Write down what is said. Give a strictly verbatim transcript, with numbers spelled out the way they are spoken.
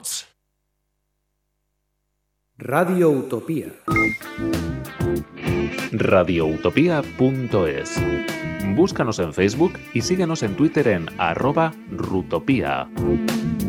robots. Radio Utopía. radioutopía punto es. Búscanos en Facebook y síguenos en Twitter en arroba rutopía.